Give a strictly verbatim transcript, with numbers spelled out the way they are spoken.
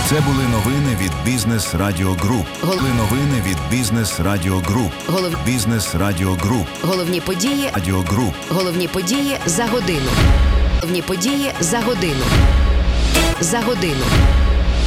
Це були новини від Бізнес Радіо Груп. Були новини від Бізнес Радіо Груп. Голов... Бізнес Радіо Груп. Головні події. Радіо Груп. Головні події за годину. Головні події за годину. За годину.